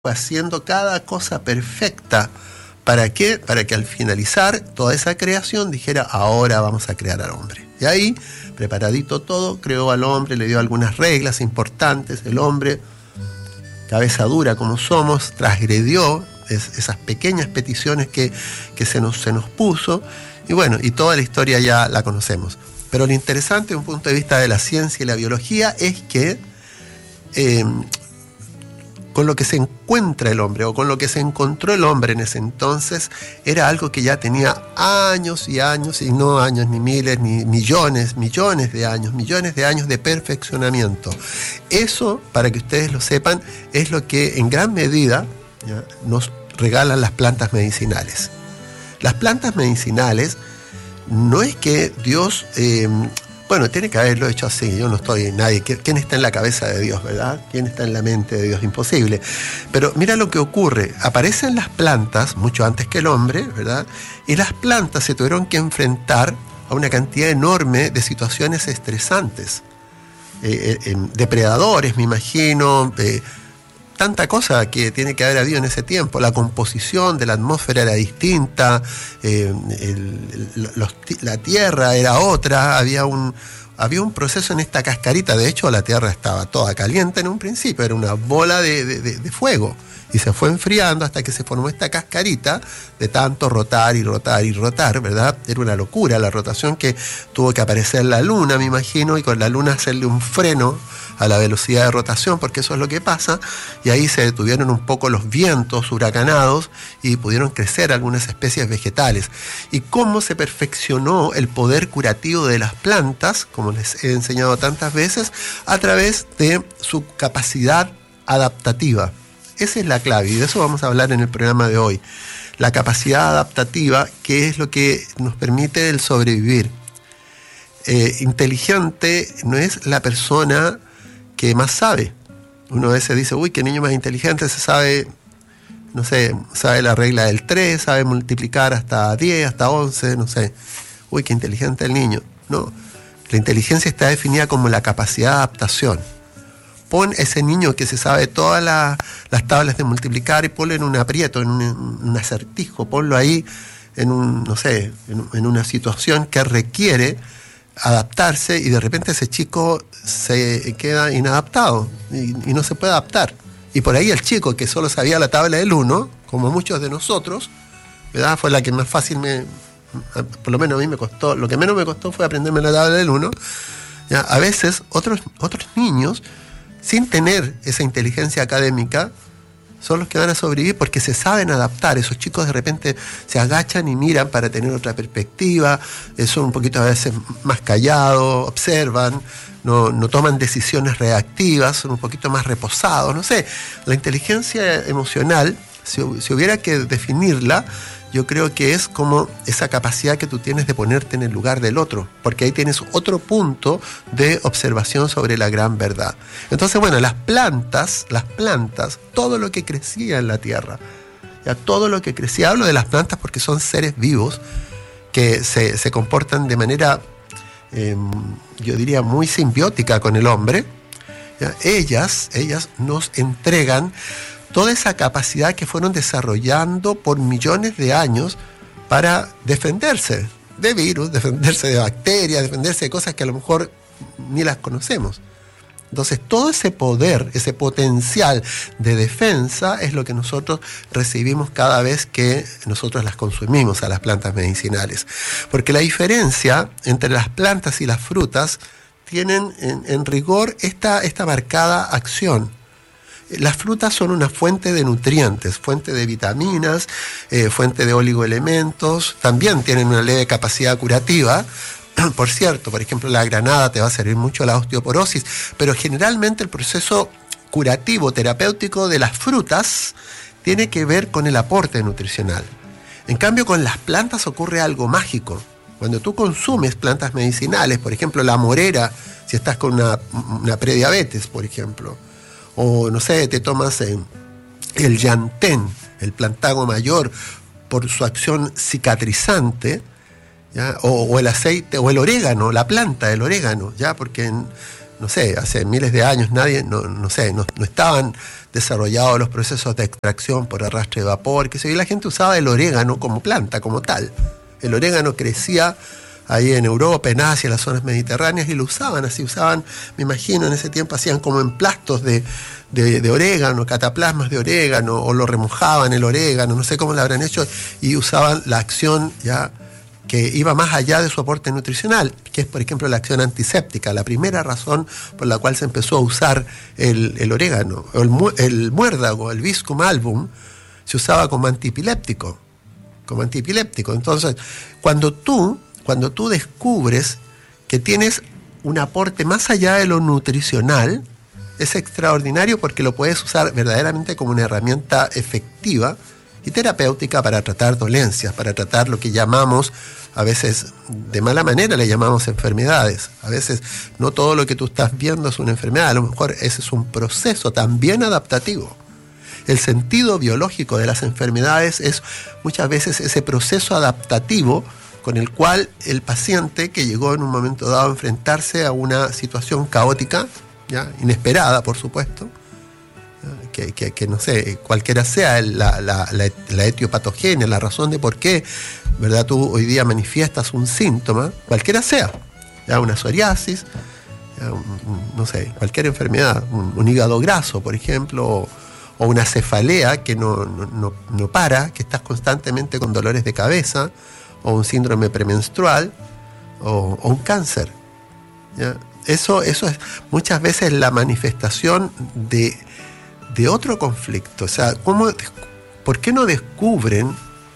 haciendo cada cosa perfecta. ¿Para qué? Para que al finalizar toda esa creación dijera, ahora vamos a crear al hombre. Y ahí, preparadito todo, creó al hombre, le dio algunas reglas importantes. El hombre, cabeza dura como somos, transgredió esas pequeñas peticiones que se nos puso. Y bueno, y toda la historia ya la conocemos. Pero lo interesante desde un punto de vista de la ciencia y la biología es que con lo que se encuentra el hombre, o con lo que se encontró el hombre en ese entonces, era algo que ya tenía años y años, y no años ni miles, ni millones de años de perfeccionamiento. Eso, para que ustedes lo sepan, es lo que en gran medida, ¿ya?, nos regalan las plantas medicinales. Las plantas medicinales no es que Dios... Bueno, tiene que haberlo hecho así, yo no estoy en nadie. ¿Quién está en la cabeza de Dios, verdad? ¿Quién está en la mente de Dios? Imposible. Pero mira lo que ocurre. Aparecen las plantas mucho antes que el hombre, ¿verdad? Y las plantas se tuvieron que enfrentar a una cantidad enorme de situaciones estresantes. Depredadores, me imagino, tanta cosa que tiene que haber habido en ese tiempo. La composición de la atmósfera era distinta, la tierra era otra, había un proceso en esta cascarita. De hecho, la tierra estaba toda caliente en un principio, era una bola de fuego, y se fue enfriando hasta que se formó esta cascarita de tanto rotar y rotar y rotar, ¿verdad? Era una locura la rotación, que tuvo que aparecer la luna, me imagino, y con la luna hacerle un freno a la velocidad de rotación, porque eso es lo que pasa, y ahí se detuvieron un poco los vientos huracanados y pudieron crecer algunas especies vegetales. Y cómo se perfeccionó el poder curativo de las plantas, como les he enseñado tantas veces, a través de su capacidad adaptativa. Esa es la clave, y de eso vamos a hablar en el programa de hoy. La capacidad adaptativa, que es lo que nos permite el sobrevivir. Inteligente no es la persona que más sabe. Uno a veces dice, uy, qué niño más inteligente, se sabe, no sé, sabe la regla del 3, sabe multiplicar hasta 10, hasta 11, no sé. Uy, qué inteligente el niño. No, la inteligencia está definida como la capacidad de adaptación. Pon ese niño que se sabe todas las tablas de multiplicar y ponlo en un aprieto, en un acertijo, ponlo ahí en una situación que requiere adaptarse, y de repente ese chico se queda inadaptado y no se puede adaptar. Y por ahí el chico que solo sabía la tabla del 1, como muchos de nosotros, ¿verdad?, fue la que más fácil por lo menos a mí me costó, lo que menos me costó fue aprenderme la tabla del 1. ¿Ya? A veces otros niños, sin tener esa inteligencia académica, son los que van a sobrevivir porque se saben adaptar. Esos chicos de repente se agachan y miran para tener otra perspectiva, son un poquito a veces más callados, observan, no toman decisiones reactivas, son un poquito más reposados, no sé. La inteligencia emocional, si hubiera que definirla, yo creo que es como esa capacidad que tú tienes de ponerte en el lugar del otro, porque ahí tienes otro punto de observación sobre la gran verdad. Entonces, bueno, las plantas, todo lo que crecía en la tierra, ya todo lo que crecía, hablo de las plantas porque son seres vivos que se comportan de manera, yo diría, muy simbiótica con el hombre, ¿ya? Ellas nos entregan toda esa capacidad que fueron desarrollando por millones de años para defenderse de virus, defenderse de bacterias, defenderse de cosas que a lo mejor ni las conocemos. Entonces, todo ese poder, ese potencial de defensa es lo que nosotros recibimos cada vez que nosotros las consumimos, a las plantas medicinales. Porque la diferencia entre las plantas y las frutas tienen en rigor esta marcada acción. Las frutas son una fuente de nutrientes, fuente de vitaminas, fuente de oligoelementos, también tienen una leve capacidad curativa. Por cierto, por ejemplo, la granada te va a servir mucho la osteoporosis, pero generalmente el proceso curativo, terapéutico de las frutas tiene que ver con el aporte nutricional. En cambio, con las plantas ocurre algo mágico. Cuando tú consumes plantas medicinales, por ejemplo, la morera, si estás con una prediabetes, por ejemplo, o no sé, te tomas el llantén, el plantago mayor, por su acción cicatrizante, ¿ya? O el aceite, o el orégano, la planta del orégano, ¿ya? Porque no sé, hace miles de años nadie, no estaban desarrollados los procesos de extracción por arrastre de vapor, que y la gente usaba el orégano como planta, como tal. El orégano crecía ahí en Europa, en Asia, en las zonas mediterráneas, y lo usaban así, me imagino, en ese tiempo hacían como emplastos de orégano, cataplasmas de orégano, o lo remojaban el orégano, no sé cómo lo habrán hecho, y usaban la acción ya que iba más allá de su aporte nutricional, que es, por ejemplo, la acción antiséptica. La primera razón por la cual se empezó a usar el orégano, o el muérdago, el Viscum album, se usaba como antiepiléptico. Entonces, cuando tú descubres que tienes un aporte más allá de lo nutricional, es extraordinario porque lo puedes usar verdaderamente como una herramienta efectiva y terapéutica para tratar dolencias, para tratar lo que llamamos, a veces de mala manera le llamamos enfermedades. A veces no todo lo que tú estás viendo es una enfermedad, a lo mejor ese es un proceso también adaptativo. El sentido biológico de las enfermedades es muchas veces ese proceso adaptativo con el cual el paciente que llegó en un momento dado a enfrentarse a una situación caótica, ¿ya? Inesperada, por supuesto, que no sé, cualquiera sea la etiopatogenia, la razón de por qué, ¿verdad? Tú hoy día manifiestas un síntoma, cualquiera sea, ¿ya? Una psoriasis, no sé, cualquier enfermedad, un hígado graso, por ejemplo, o una cefalea que no para, que estás constantemente con dolores de cabeza, o un síndrome premenstrual, o un cáncer, ¿ya? Eso es muchas veces la manifestación de otro conflicto. O sea, ¿por qué no descubren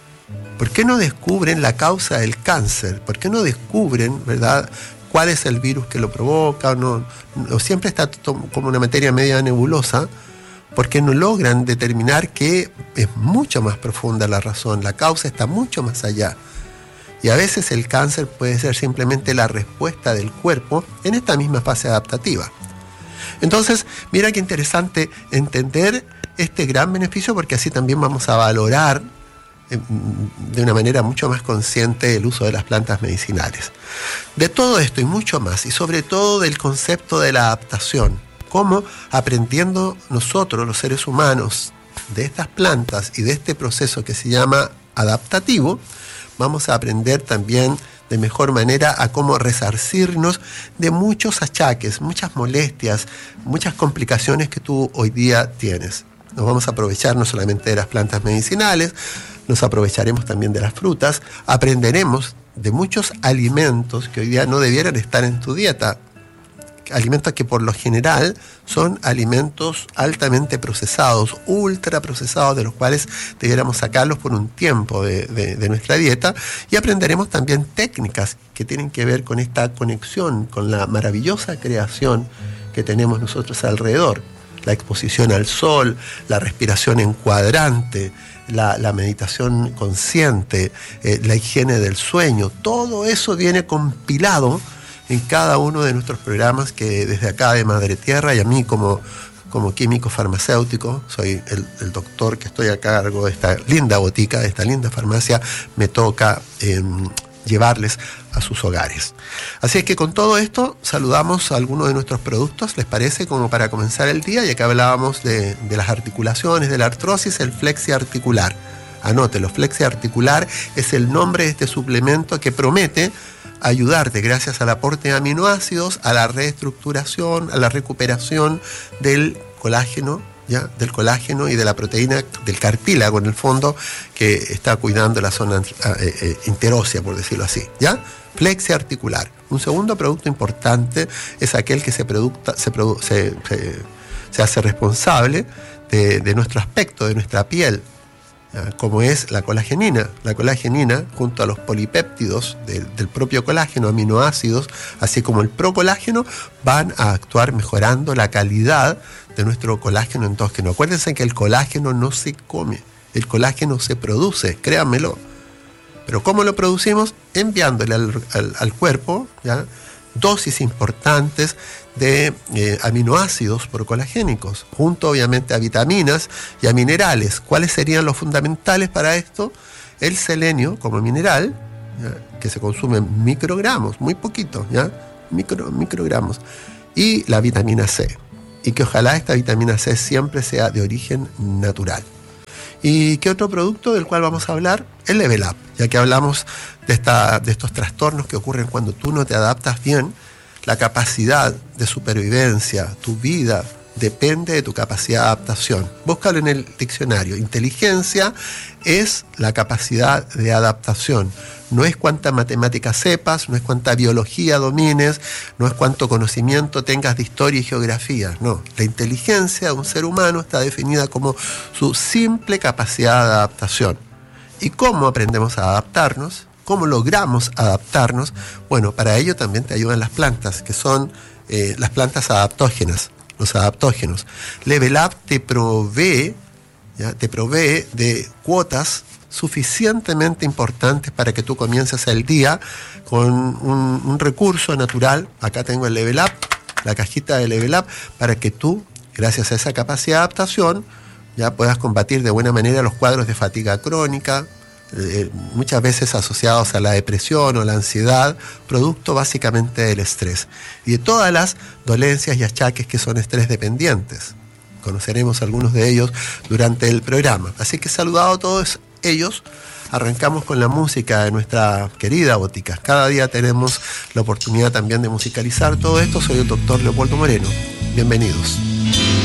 la causa del cáncer? ¿Por qué no descubren, verdad, cuál es el virus que lo provoca? O siempre está como una materia media nebulosa, porque no logran determinar que es mucho más profunda la razón, la causa está mucho más allá. Y a veces el cáncer puede ser simplemente la respuesta del cuerpo en esta misma fase adaptativa. Entonces, mira qué interesante entender este gran beneficio, porque así también vamos a valorar de una manera mucho más consciente el uso de las plantas medicinales. De todo esto y mucho más, y sobre todo del concepto de la adaptación, cómo aprendiendo nosotros, los seres humanos, de estas plantas y de este proceso que se llama adaptativo, vamos a aprender también de mejor manera a cómo resarcirnos de muchos achaques, muchas molestias, muchas complicaciones que tú hoy día tienes. Nos vamos a aprovechar no solamente de las plantas medicinales, nos aprovecharemos también de las frutas, aprenderemos de muchos alimentos que hoy día no debieran estar en tu dieta, alimentos que por lo general son alimentos altamente procesados, ultra procesados, de los cuales debiéramos sacarlos por un tiempo de nuestra dieta, y aprenderemos también técnicas que tienen que ver con esta conexión, con la maravillosa creación que tenemos nosotros alrededor. La exposición al sol, la respiración en cuadrante, la meditación consciente, la higiene del sueño, todo eso viene compilado en cada uno de nuestros programas que desde acá de Madre Tierra, y a mí como químico farmacéutico, soy el doctor que estoy a cargo de esta linda botica, de esta linda farmacia, me toca llevarles a sus hogares. Así es que con todo esto saludamos a algunos de nuestros productos, ¿les parece? Como para comenzar el día, ya que hablábamos de las articulaciones, de la artrosis, el flexi articular. Anótelo, flexi articular es el nombre de este suplemento que promete ayudarte gracias al aporte de aminoácidos, a la reestructuración, a la recuperación del colágeno, ¿ya? Del colágeno y de la proteína del cartílago, en el fondo, que está cuidando la zona interósea, por decirlo así, ¿ya? Flexi articular. Un segundo producto importante es aquel que se hace responsable de nuestro aspecto, de nuestra piel, como es la colagenina. La colagenina, junto a los polipéptidos del propio colágeno, aminoácidos, así como el procolágeno, van a actuar mejorando la calidad de nuestro colágeno endógeno. Acuérdense que el colágeno no se come, el colágeno se produce, créanmelo. Pero ¿cómo lo producimos? Enviándole al cuerpo, ¿ya?, dosis importantes de aminoácidos procolagénicos, junto obviamente a vitaminas y a minerales. ¿Cuáles serían los fundamentales para esto? El selenio como mineral, ¿ya?, que se consume en microgramos, muy poquito, ¿ya? Microgramos. y la vitamina C. Y que ojalá esta vitamina C siempre sea de origen natural. ¿Y qué otro producto del cual vamos a hablar? El Level Up, ya que hablamos de estos trastornos que ocurren cuando tú no te adaptas bien. La capacidad de supervivencia, tu vida, depende de tu capacidad de adaptación. Búscalo en el diccionario. Inteligencia es la capacidad de adaptación. No es cuánta matemática sepas, no es cuánta biología domines, no es cuánto conocimiento tengas de historia y geografía. No, la inteligencia de un ser humano está definida como su simple capacidad de adaptación. ¿Y cómo aprendemos a adaptarnos? ¿Cómo logramos adaptarnos? Bueno, para ello también te ayudan las plantas, que son las plantas adaptógenas. Los adaptógenos. Level Up te provee de cuotas suficientemente importantes para que tú comiences el día con un recurso natural. Acá tengo el Level Up, la cajita de Level Up, para que tú, gracias a esa capacidad de adaptación, ya puedas combatir de buena manera los cuadros de fatiga crónica, muchas veces asociados a la depresión o la ansiedad, producto básicamente del estrés y de todas las dolencias y achaques que son estrés dependientes. Conoceremos algunos de ellos durante el programa. Así que saludado a todos ellos, arrancamos con la música de nuestra querida Botica. Cada día tenemos la oportunidad también de musicalizar todo esto. Soy el doctor Leopoldo Moreno. Bienvenidos.